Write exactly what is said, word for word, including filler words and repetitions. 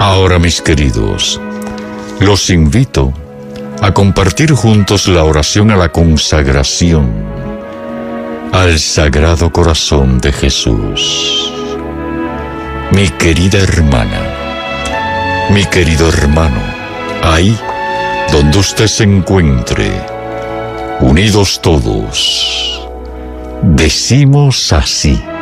Ahora, mis queridos, los invito a compartir juntos la oración a la consagración al Sagrado Corazón de Jesús. Mi querida hermana, mi querido hermano, ahí donde usted se encuentre, unidos todos, decimos así: